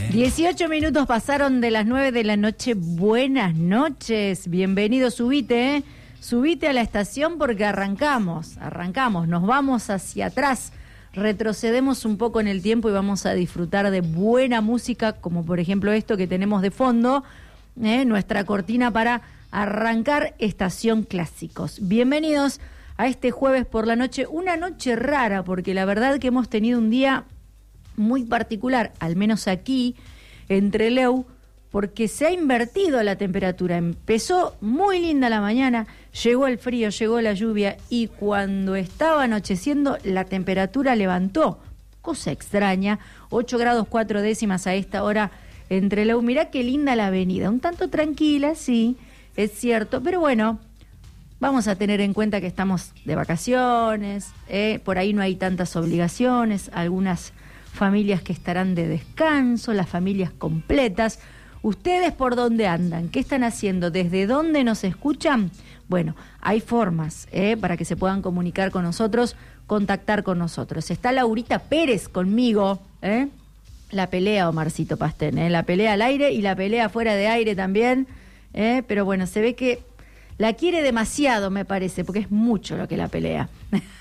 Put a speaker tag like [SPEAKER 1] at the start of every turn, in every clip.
[SPEAKER 1] 18 minutos pasaron de las 9 de la noche. Buenas noches, bienvenido, subite, subite a la estación porque arrancamos, nos vamos hacia atrás, retrocedemos un poco en el tiempo y vamos a disfrutar de buena música, como por ejemplo esto que tenemos de fondo, nuestra cortina para arrancar Estación Clásicos. Bienvenidos a este jueves por la noche, una noche rara porque la verdad que hemos tenido un día muy particular, al menos aquí, en Trelew, porque se ha invertido la temperatura. Empezó muy linda la mañana, llegó el frío, llegó la lluvia, y cuando estaba anocheciendo, la temperatura levantó. Cosa extraña, 8 grados 4 décimas a esta hora en Trelew. Mirá qué linda la avenida, un tanto tranquila, sí, es cierto, pero bueno, vamos a tener en cuenta que estamos de vacaciones, por ahí no hay tantas obligaciones, algunas familias que estarán de descanso, las familias completas. ¿Ustedes por dónde andan? ¿Qué están haciendo? ¿Desde dónde nos escuchan? Bueno, hay formas para que se puedan comunicar con nosotros, contactar con nosotros. Está Laurita Pérez conmigo, la pelea, Omarcito Pastén, la pelea al aire y la pelea fuera de aire también, pero bueno, se ve que la quiere demasiado, me parece, porque es mucho lo que la pelea.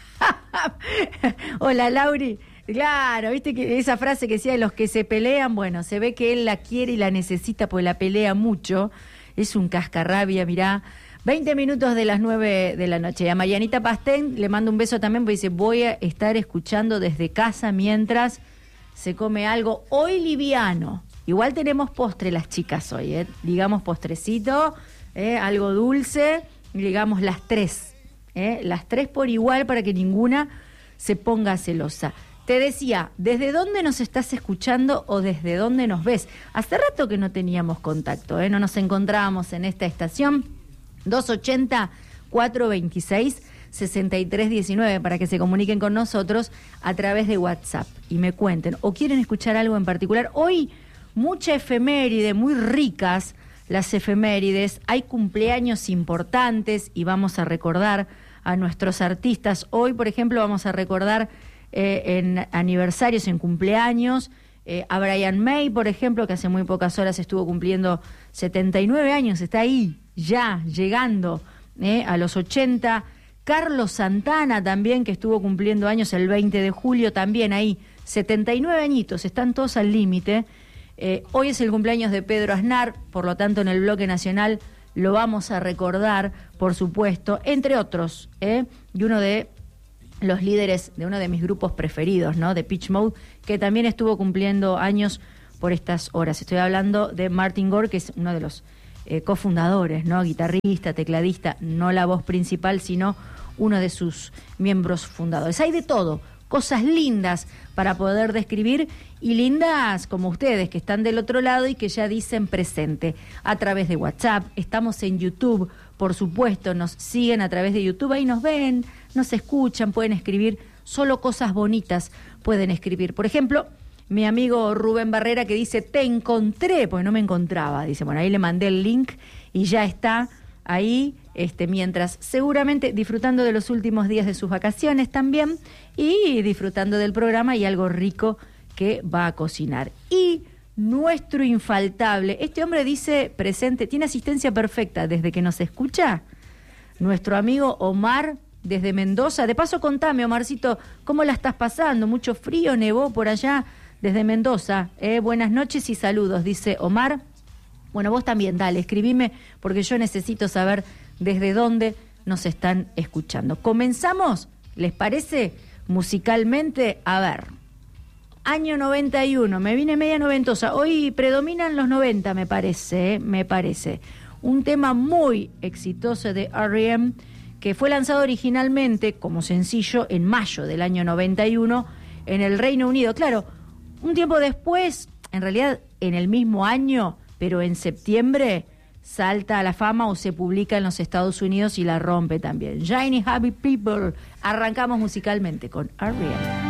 [SPEAKER 1] Hola, Lauri. Claro, viste que esa frase que decía de los que se pelean, bueno, se ve que él la quiere y la necesita porque la pelea mucho. Es un cascarrabia, mirá. 20 minutos de las 9 de la noche. A Marianita Pastén le mando un beso también porque dice, voy a estar escuchando desde casa mientras se come algo hoy liviano. Igual tenemos postre las chicas hoy, digamos postrecito, algo dulce, digamos las tres por igual para que ninguna se ponga celosa. Te decía, ¿desde dónde nos estás escuchando o desde dónde nos ves? Hace rato que no teníamos contacto, no nos encontrábamos en esta estación. 280-426-6319 para que se comuniquen con nosotros a través de WhatsApp y me cuenten o quieren escuchar algo en particular. Hoy mucha efeméride, muy ricas las efemérides, hay cumpleaños importantes y vamos a recordar a nuestros artistas. Hoy, por ejemplo, vamos a recordar en aniversarios, en cumpleaños, a Brian May, por ejemplo, que hace muy pocas horas estuvo cumpliendo 79 años, está ahí, ya, llegando a los 80. Carlos Santana también, que estuvo cumpliendo años el 20 de julio, también ahí, 79 añitos, están todos al límite. Hoy es el cumpleaños de Pedro Aznar, por lo tanto en el bloque nacional lo vamos a recordar, por supuesto, entre otros, y uno de los líderes de uno de mis grupos preferidos, ¿no? De Pitch Mode, que también estuvo cumpliendo años por estas horas. Estoy hablando de Martin Gore, que es uno de los cofundadores, ¿no? Guitarrista, tecladista, no la voz principal, sino uno de sus miembros fundadores. Hay de todo, cosas lindas para poder describir y lindas como ustedes que están del otro lado y que ya dicen presente a través de WhatsApp. Estamos en YouTube, por supuesto, nos siguen a través de YouTube, ahí nos ven, nos escuchan, pueden escribir, solo cosas bonitas pueden escribir. Por ejemplo, mi amigo Rubén Barrera que dice, te encontré, pues no me encontraba, dice, bueno, ahí le mandé el link y ya está ahí, mientras seguramente disfrutando de los últimos días de sus vacaciones también y disfrutando del programa y algo rico que va a cocinar. Y nuestro infaltable, este hombre dice presente, tiene asistencia perfecta desde que nos escucha, nuestro amigo Omar desde Mendoza. De paso contame, Omarcito, ¿cómo la estás pasando? ¿Mucho frío? ¿Nevó por allá desde Mendoza? Buenas noches y saludos, dice Omar. Bueno, vos también, dale, escribime porque yo necesito saber desde dónde nos están escuchando. ¿Comenzamos? ¿Les parece? Musicalmente, a ver. Año 91, me vine media noventosa. Hoy predominan los 90, me parece. Un tema muy exitoso de R.E.M., que fue lanzado originalmente como sencillo en mayo del año 91 en el Reino Unido. Claro, un tiempo después, en realidad en el mismo año, pero en septiembre, salta a la fama o se publica en los Estados Unidos y la rompe también. Shiny Happy People. Arrancamos musicalmente con R.E.M.